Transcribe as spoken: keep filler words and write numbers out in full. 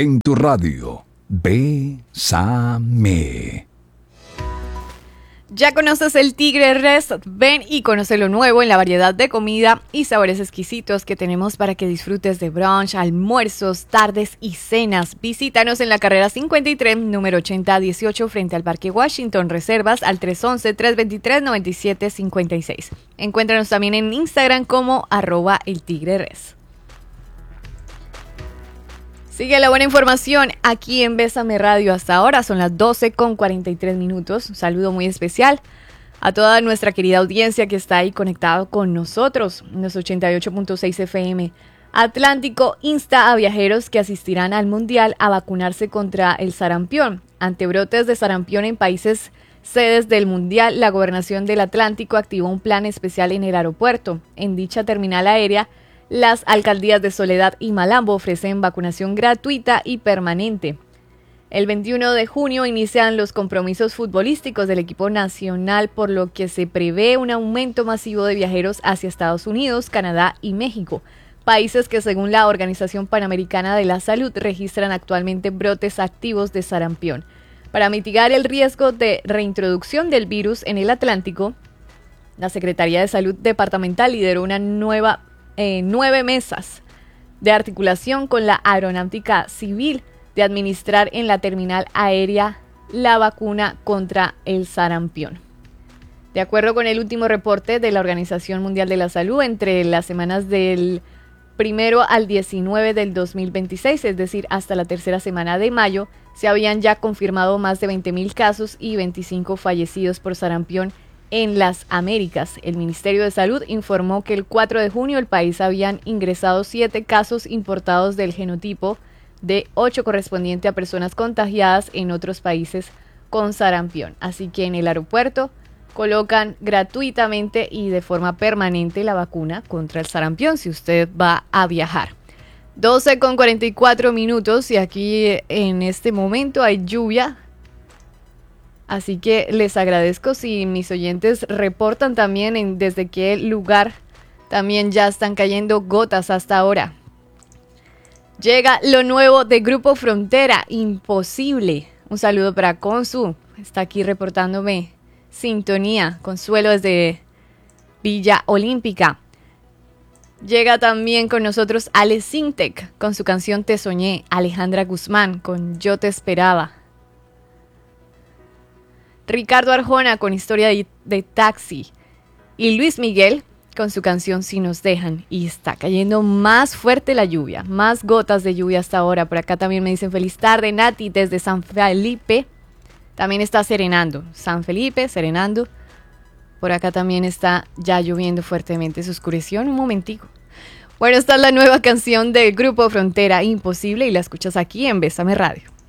En tu radio, Bésame. ¿Ya conoces el Tigre Rest? Ven y conoce lo nuevo en la variedad de comida y sabores exquisitos que tenemos para que disfrutes de brunch, almuerzos, tardes y cenas. Visítanos en la carrera cincuenta y tres, número ochenta dieciocho, frente al Parque Washington. Reservas al tres once, tres veintitrés, noventa y siete cincuenta y seis. Encuéntranos también en Instagram como arroba el Tigre Rest. Sigue la buena información aquí en Bésame Radio. Hasta ahora son las doce con cuarenta y tres minutos. Un saludo muy especial a toda nuestra querida audiencia que está ahí conectado con nosotros en los ochenta y ocho punto seis F M. Atlántico insta a viajeros que asistirán al Mundial a vacunarse contra el sarampión. Ante brotes de sarampión en países sedes del Mundial, la Gobernación del Atlántico activó un plan especial en el aeropuerto. En dicha terminal aérea, las alcaldías de Soledad y Malambo ofrecen vacunación gratuita y permanente. El veintiuno de junio inician los compromisos futbolísticos del equipo nacional, por lo que se prevé un aumento masivo de viajeros hacia Estados Unidos, Canadá y México, países que según la Organización Panamericana de la Salud registran actualmente brotes activos de sarampión. Para mitigar el riesgo de reintroducción del virus en el Atlántico, la Secretaría de Salud Departamental lideró una nueva Eh, nueve mesas de articulación con la Aeronáutica Civil de administrar en la terminal aérea la vacuna contra el sarampión. De acuerdo con el último reporte de la Organización Mundial de la Salud, entre las semanas del primero al diecinueve del dos mil veintiséis, es decir, hasta la tercera semana de mayo, se habían ya confirmado más de veinte mil casos y veinticinco fallecidos por sarampión en las Américas. El Ministerio de Salud informó que el cuatro de junio el país habían ingresado siete casos importados del genotipo de ocho correspondiente a personas contagiadas en otros países con sarampión. Así que en el aeropuerto colocan gratuitamente y de forma permanente la vacuna contra el sarampión si usted va a viajar. doce con cuarenta y cuatro minutos y aquí en este momento hay lluvia. Así que les agradezco si mis oyentes reportan también en desde qué lugar también ya están cayendo gotas hasta ahora. Llega lo nuevo de Grupo Frontera, Imposible. Un saludo para Consu, está aquí reportándome sintonía. Consuelo desde Villa Olímpica. Llega también con nosotros Ale Sintec con su canción Te Soñé. Alejandra Guzmán con Yo Te Esperaba. Ricardo Arjona con Historia de, de Taxi y Luis Miguel con su canción Si Nos Dejan. Y está cayendo más fuerte la lluvia, más gotas de lluvia hasta ahora. Por acá también me dicen feliz tarde, Nati desde San Felipe. También está serenando, San Felipe, serenando. Por acá también está ya lloviendo fuertemente, se oscureció en un momentico. Bueno, esta es la nueva canción del Grupo Frontera, Imposible, y la escuchas aquí en Bésame Radio.